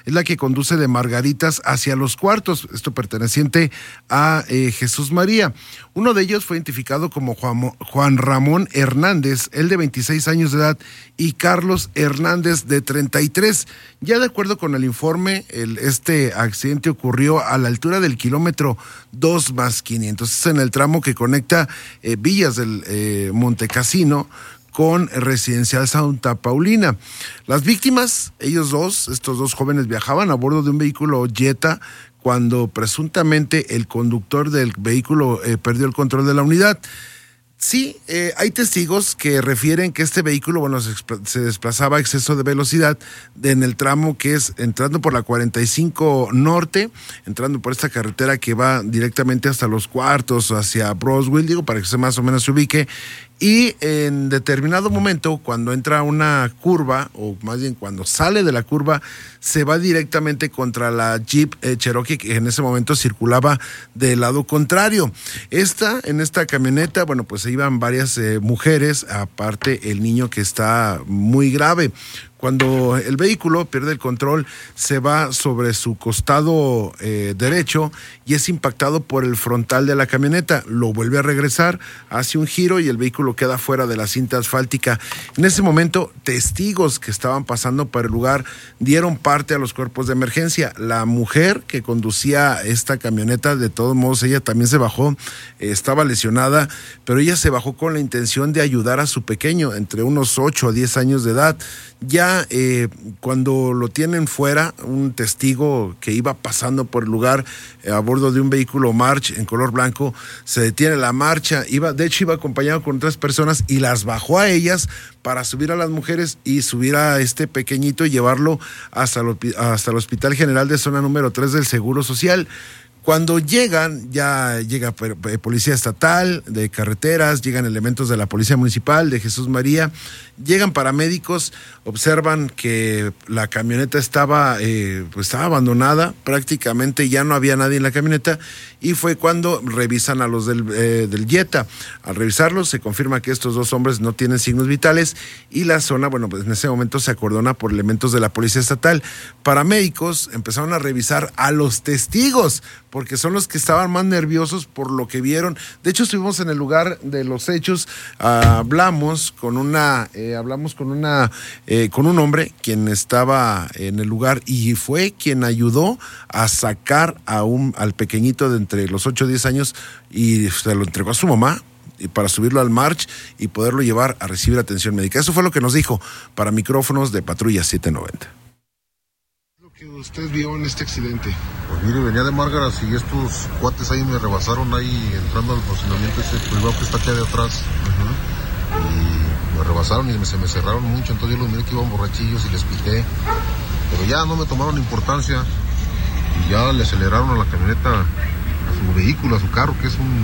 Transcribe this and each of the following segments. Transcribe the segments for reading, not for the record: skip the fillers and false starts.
es la que conduce de Margaritas hacia los cuartos, esto perteneciente a Jesús María. Uno de ellos fue identificado como Juan Ramón Hernández, él de 26 años de edad, y Carlos Hernández de 33. Ya de acuerdo con el informe, este accidente ocurrió a la altura del kilómetro 2+500, es en el tramo que conecta Villas del Montecasino con Residencial Santa Paulina. Las víctimas, estos dos jóvenes viajaban a bordo de un vehículo Jetta cuando presuntamente el conductor del vehículo perdió el control de la unidad. Sí, hay testigos que refieren que este vehículo, se desplazaba a exceso de velocidad en el tramo que es entrando por la 45 Norte, entrando por esta carretera que va directamente hasta Los Cuartos, hacia Broswell, para que usted más o menos se ubique. Y en determinado momento, cuando entra a una curva, o más bien cuando sale de la curva, se va directamente contra la Jeep Cherokee, que en ese momento circulaba del lado contrario. En esta camioneta, pues se iban varias mujeres, aparte el niño que está muy grave. Cuando el vehículo pierde el control, se va sobre su costado derecho y es impactado por el frontal de la camioneta. Lo vuelve a regresar, hace un giro y el vehículo queda fuera de la cinta asfáltica. En ese momento, testigos que estaban pasando por el lugar dieron parte a los cuerpos de emergencia. La mujer que conducía esta camioneta, de todos modos, ella también se bajó, estaba lesionada, pero ella se bajó con la intención de ayudar a su pequeño, entre unos 8 a 10 años de edad. Ya cuando lo tienen fuera, un testigo que iba pasando por el lugar a bordo de un vehículo March en color blanco, se detiene la marcha, iba acompañado con 3 personas y las bajó a ellas para subir a las mujeres y subir a este pequeñito y llevarlo hasta el Hospital General de Zona número 3 del Seguro Social. Cuando llega Policía Estatal, de Carreteras, llegan elementos de la Policía Municipal, de Jesús María, llegan paramédicos, observan que la camioneta estaba abandonada, prácticamente ya no había nadie en la camioneta, y fue cuando revisan a los del Jetta. Al revisarlos se confirma que estos 2 hombres no tienen signos vitales y la zona, en ese momento se acordona por elementos de la Policía Estatal. Paramédicos empezaron a revisar a los testigos, porque son los que estaban más nerviosos por lo que vieron. De hecho, estuvimos en el lugar de los hechos, hablamos con un hombre quien estaba en el lugar y fue quien ayudó a sacar al pequeñito de entre los 8 y 10 años y se lo entregó a su mamá para subirlo al March y poderlo llevar a recibir atención médica. Eso fue lo que nos dijo para micrófonos de Patrulla 790. ¿Qué usted vio en este accidente? Pues mire, venía de Márgaras y estos cuates ahí me rebasaron ahí entrando al estacionamiento privado que está aquí de atrás. Y me rebasaron y se me cerraron mucho, entonces yo los miré que iban borrachillos y les pité. Pero ya no me tomaron importancia y ya le aceleraron a la camioneta, a su vehículo, a su carro, que es un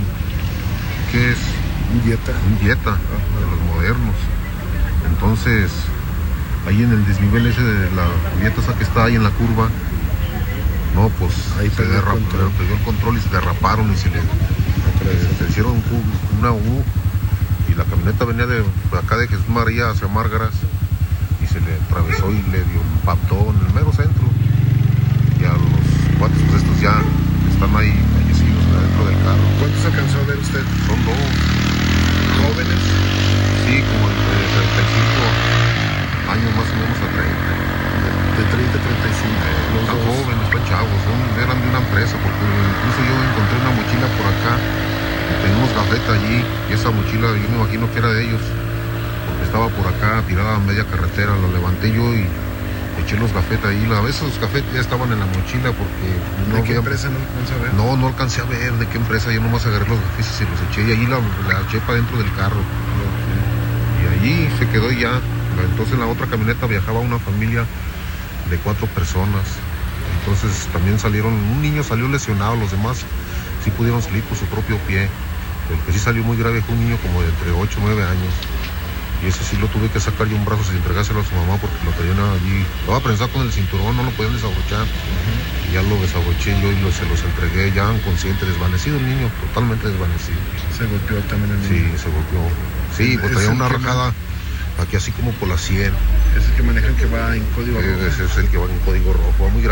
Jetta. Un Jetta, de los modernos. Entonces, ahí en el desnivel ese de la Jetta esa que está ahí en la curva, pues ahí perdió el control y se derraparon y se hicieron una U y la camioneta venía de acá de Jesús María hacia Márgaras y se le atravesó y le dio un impactó en el mero centro y a los 4 estos ya están ahí fallecidos dentro del carro. ¿Cuántos alcanzó a ver usted? Son 2 jóvenes. Sí, como entre 35 años más o menos a 30. De 30 a 35. Están jóvenes, están chavos, eran de una empresa, porque incluso yo encontré una mochila por acá, y teníamos gafeta allí, y esa mochila yo me imagino que era de ellos, porque estaba por acá tirada a media carretera, la levanté yo y eché los gafetas ahí. A veces los gafetas ya estaban en la mochila porque ¿De qué empresa no alcancé a ver? No alcancé a ver de qué empresa, yo nomás agarré los gafetas y los eché y ahí la eché para dentro del carro. Y allí se quedó ya. Entonces en la otra camioneta viajaba una familia de 4 personas. Entonces también un niño salió lesionado, los demás sí pudieron salir por su propio pie. El que sí salió muy grave fue un niño como de entre 8 y 9 años. Y ese sí lo tuve que sacar yo un brazo sin entregárselo a su mamá porque lo traían allí. Lo iba a prensar con el cinturón, no lo podían desabrochar. Y ya lo desabroché yo y se los entregué ya inconsciente, desvanecido el niño, totalmente desvanecido. ¿Se golpeó también el niño? Sí, se golpeó. Sí, pues traía una rajada aquí así como por la 100. Es el que maneja el que va en código rojo. Ese es el que va en código rojo, va muy grave.